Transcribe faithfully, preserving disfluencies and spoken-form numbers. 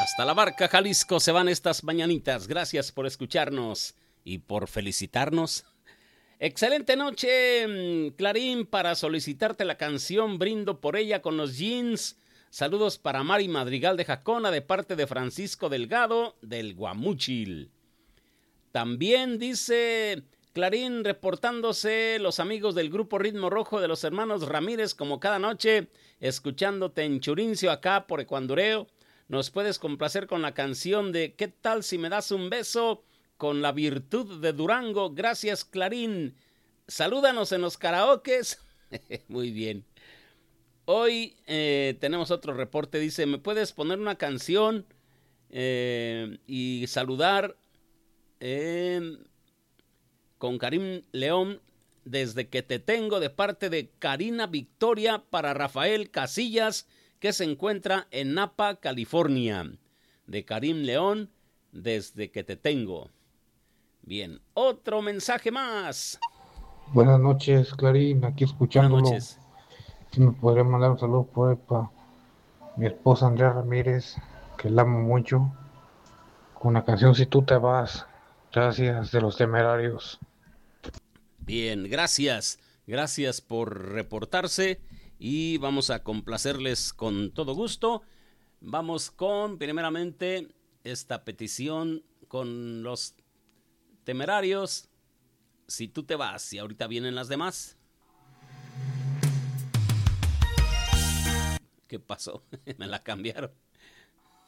Hasta La Barca, Jalisco se van estas mañanitas. Gracias por escucharnos y por felicitarnos. Excelente noche, Clarín, para solicitarte la canción Brindo por ella con los Jeans. Saludos para Mari Madrigal de Jacona de parte de Francisco Delgado del Guamúchil. También dice Clarín, reportándose los amigos del grupo Ritmo Rojo de los hermanos Ramírez, como cada noche, escuchándote en Churincio acá por Ecuandureo. Nos puedes complacer con la canción de ¿Qué tal si me das un beso? Con la virtud de Durango. Gracias, Clarín. Salúdanos en los karaokes. Muy bien. Hoy eh, tenemos otro reporte. Dice, ¿me puedes poner una canción eh, y saludar eh, con Karim León desde que te tengo de parte de Karina Victoria para Rafael Casillas, que se encuentra en Napa, California? De Karim León, desde que te tengo. Bien, otro mensaje más. Buenas noches, Clarín, aquí escuchándolo. Buenas noches. Si me podría mandar un saludo por ahí para mi esposa Andrea Ramírez, que la amo mucho, con la canción Si tú te vas. Gracias, de Los Temerarios. Bien, gracias. Gracias por reportarse y vamos a complacerles con todo gusto. Vamos con, primeramente, esta petición con Los Temerarios, Si tú te vas, y ahorita vienen las demás. ¿Qué pasó? Me la cambiaron.